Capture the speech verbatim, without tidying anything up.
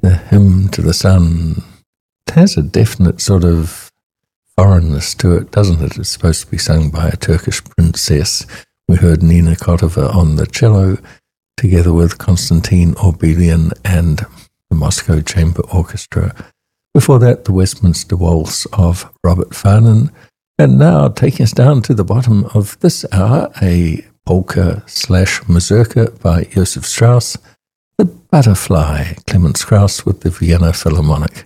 The Hymn to the Sun. It has a definite sort of foreignness to it, doesn't it? It's supposed to be sung by a Turkish princess. We heard Nina Kotova on the cello, together with Konstantin Orbelian and the Moscow Chamber Orchestra. Before that, the Westminster Waltz of Robert Farnon. And now, taking us down to the bottom of this hour, a polka slash mazurka by Josef Strauss, The Butterfly, Clemens Krauss with the Vienna Philharmonic.